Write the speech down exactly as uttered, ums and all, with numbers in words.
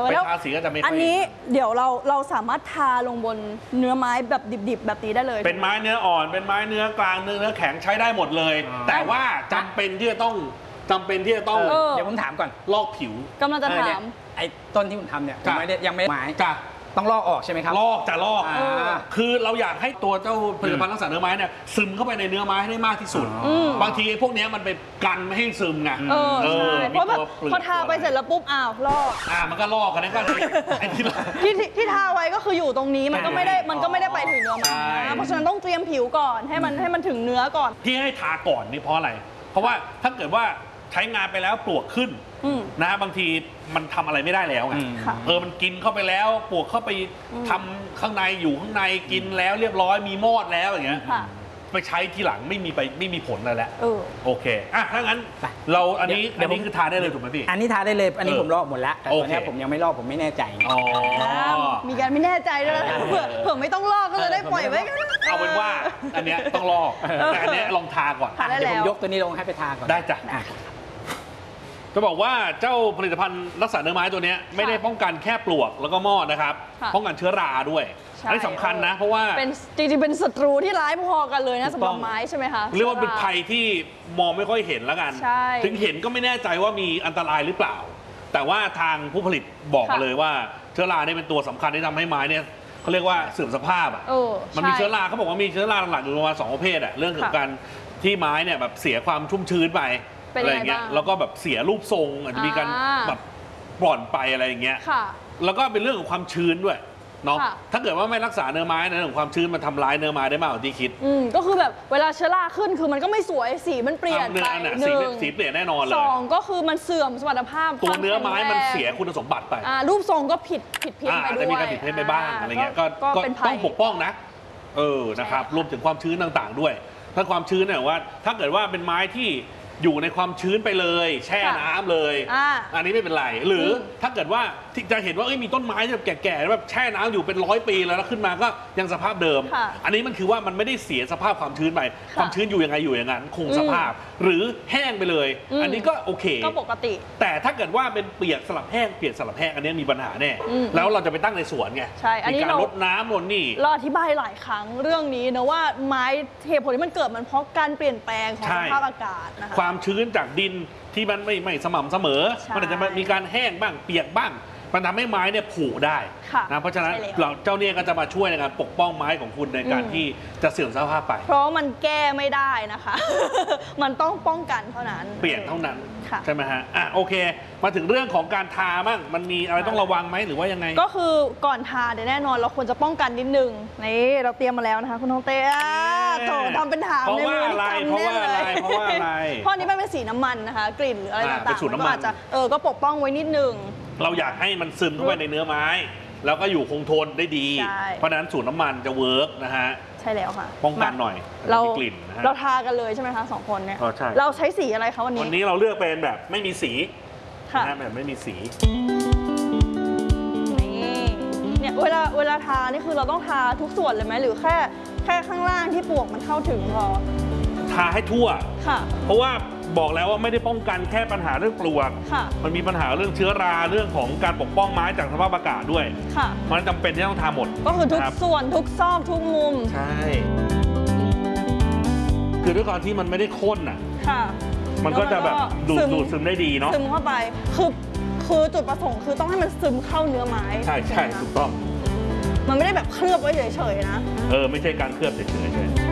ไปทาสีก็จะไม่อันนี้เดี๋ยวเราเราสามารถทาลงบนเนื้อไม้แบบดิบๆแบบนี้ได้เลยเป็นไม้เนื้ออ่อนเป็นไม้เนื้อกลางเนื้อเนื้อแข็งใช้ได้หมดเลยแต่ว่าจำเป็นที่จะต้องจำเป็นที่จะต้องเดี๋ยวผมถามก่อนลอกผิวกำลังจะถามไอ้ต้นที่ผมทำเนี่ยยังไม่ได้ยังไม่ไม้จ้ะต้องลอกออกใช่ไหมครับลอกจะลอกคือเราอยากให้ตัวเจ้าผลิตภัณฑ์รักษาเนื้อไม้เนี่ยซึมเข้าไปในเนื้อไม้ให้ได้มากที่สุดบางทีพวกนี้มันไปกันไม่ให้ซึมไงเออใช่เพราะแบบพอทาไปเสร็จแล้วปุ๊บอ้าวลอกอ่ามันก็ลอกกันนั่นก็ที่ที่ทาไว้ก็คืออยู่ตรงนี้มันก็ไม่ได้มันก็ไม่ได้ไปถึงเนื้อไม้เพราะฉะนั้นต้องเตรียมผิวก่อนให้มันให้มันถึงเนื้อก่อนที่ให้ทาก่อนนี่เพราะอะไรเพราะว่าถ้าเกิดว่าใช้งานไปแล้วปลวกขึ้นนะบางทีมันทำอะไรไม่ได้แล้วไงเออมันกินเข้าไปแล้วปลวกเข้าไปทำข้างในอยู่ข้างในกินแล้วเรียบร้อยมีมอดแล้วอย่างเงี้ยไปใช้ทีหลังไม่มีไปไม่มีผลอะไรแล้วโอเคอ่ะถ้างั้นเราอันนี้อันนี้คือทาได้เลยถูกไหมพี่อันนี้ทาได้เลยอันนี้ผมลอกหมดแล้วแต่ตอนนี้ผมยังไม่ลอกผมไม่แน่ใจอ๋อมีการไม่แน่ใจด้วยเผื่อเผื่อไม่ต้องลอกก็จะได้ปล่อยไว้เอาเป็นว่าอันเนี้ยต้องลอกแต่อันเนี้ยลองทาก่อนเดี๋ยวผมยกตัวนี้ลงให้ไปทาก่อนได้จ้ะจะบอกว่าเจ้าผลิตภัณฑ์รักษาเนื้อไม้ตัวนี้ไม่ได้ป้องกันแค่ปลวกแล้วก็มอดนะครับป้องกันเชื้อราด้วยอันนี้สำคัญนะเพราะว่าเป็นจริงๆเป็นศัตรูที่ร้ายพอกันเลยนะสำหรับไม้ใช่ไหมคะเรียกว่าเป็นภัยที่มองไม่ค่อยเห็นแล้วกันถึงเห็นก็ไม่แน่ใจว่ามีอันตรายหรือเปล่าแต่ว่าทางผู้ผลิตบอกมาเลยว่าเชื้อราเนี่ยเป็นตัวสำคัญที่ทำให้ไม้เนี่ยเขาเรียกว่าเสื่อมสภาพอ่ะมันมีเชื้อราเขาบอกว่ามีเชื้อราหลักๆอยู่ประมาณสองประเภทอ่ะเรื่องของการที่ไม้เนี่ยแบบเสียความชุ่มชื้นไปอะไรเงี้ยแล้วก็แบบเสียรูปทรงอาจจะมีการแบบปร่อนไปอะไรอย่างเงี้ยแล้วก็เป็นเรื่องของความชื้นด้วยเนาะถ้าเกิดว่าไม่รักษาเนื้อไม้ในเรื่องของความชื้นมันทำร้ายเนื้อไม้ได้มากกว่าที่คิดอืมก็คือแบบเวลาเชื้อราขึ้นคือมันก็ไม่สวยสีมันเปลี่ยนไปหนึ่งสีเปลี่ยนแน่นอนเลยสองก็คือมันเสื่อมสมรรถภาพตัวเนื้อไม้มันเสียคุณสมบัติไปอ่ารูปทรงก็ผิดผิดเพี้ยนไปด้วยจะมีการผิดเพี้ยนไปบ้างอะไรเงี้ยก็ต้องปกป้องนะเออนะครับรวมถึงความชื้นต่างๆด้วยถ้าความชื้นเนี่ยว่าถ้าเกิดว่าเป็นไม้ที่อยู่ในความชื้นไปเลยแช่น้ำเลยอันนี้ไม่เป็นไรหรือถ้าเกิดว่าที่จะเห็นว่ามีต้นไม้แบบแก่ๆแบบแช่น้ำอยู่เป็นร้อยปีแล้วแล้วขึ้นมาก็ยังสภาพเดิมอันนี้มันคือว่ามันไม่ได้เสียสภาพความชื้นไปความชื้นอยู่ยังไงอยู่อย่างนั้นคงสภาพหรือแห้งไปเลยอันนี้ก็โอเคก็ปกติแต่ถ้าเกิดว่าเป็นเปียกสลับแห้งเปียกสลับแห้งอันนี้มีปัญหาแน่แล้วเราจะไปตั้งในสวนไงมีการลดน้ำลดนี่เราอธิบายหลายครั้งเรื่องนี้นะว่าไม้เหตุผลที่มันเกิดมันเพราะการเปลี่ยนแปลงของสภาพอากาศนะคะความชื้นจากดินที่มันไม่ไม่สม่ำเสมอมันอาจจะมีการแห้งบ้างเปียกบ้างมันทำให้ไม้เนี่ยผุได้นะเพราะฉะนั้นเราเจ้าเนี่ยก็จะมาช่วยในการปกป้องไม้ของคุณในการที่จะเสื่อมสภาพไปเพราะมันแก้ไม่ได้นะคะมันต้องป้องกันเท่านั้นเปลี่ยนเท่านั้นใช่ไหมฮะอ่ะโอเคมาถึงเรื่องของการทาบ้างมันมีอะไรต้องระวังไหมหรือว่ายังไงก็คือก่อนทาเดี๋ยวแน่นอนเราควรจะป้องกันนิดนึงนี่เราเตรียมมาแล้วนะคะคุณทองเต้โถทำเป็นถามในมือที่จำแน่เลยเพราะว่าอะไรเพราะนี้มันเป็นสีน้ำมันนะคะกลิ่นหรืออะไรต่างๆก็อาจจะเออก็ปกป้องไว้นิดนึงเราอยากให้มันซึมเข้าไปในเนื้อไม้แล้วก็อยู่คงทนได้ดีเพราะนั้นสูตรน้ำมันจะเวิร์กนะฮะใช่แล้วค่ะป้องกันหน่อยเรากลิ่นนะเราทากันเลยใช่ไหมคะสองคนเนี่ยเราใช้สีอะไรคะวันนี้วันนี้เราเลือกเป็นแบบไม่มีสีนะแบบไม่มีสีนี่เนี่ยเวลาเวลาทานี่คือเราต้องทาทุกส่วนเลยไหมหรือแค่แค่ข้างล่างที่ปลวกมันเข้าถึงพอทาให้ทั่วค่ะเพราะว่าบอกแล้วว่าไม่ได้ป้องกันแค่ปัญหาเรื่องปลวกมันมีปัญหาเรื่องเชื้อราเรื่องของการปกป้องไม้จากสภาพอากาศด้วยมันจำเป็นที่ต้องทาหมดก็คือทุกส่วนทุกซอกทุกมุมใช่คือด้วยความที่มันไม่ได้ข้นอ่ะมันก็จะแบบดูดดูดซึมได้ดีเนาะซึมเข้าไปคือคือจุดประสงค์คือต้องให้มันซึมเข้าเนื้อไม้ใช่ใช่ถูกต้องมันไม่ได้แบบเคลือบไว้เฉยๆนะเออไม่ใช่การเคลือบเฉยๆ